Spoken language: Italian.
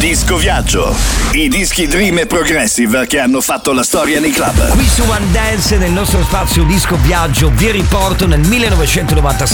Disco Viaggio, i dischi Dream e Progressive che hanno fatto la storia nei club. Qui su One Dance, nel nostro spazio Disco Viaggio, vi riporto nel 1996